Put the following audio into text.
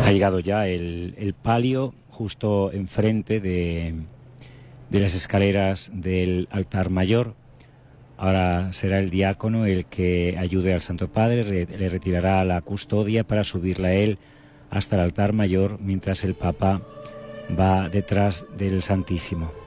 Ha llegado ya el palio justo enfrente de las escaleras del altar mayor. Ahora será el diácono el que ayude al Santo Padre, le retirará la custodia para subirla a él hasta el altar mayor, mientras el Papa va detrás del Santísimo.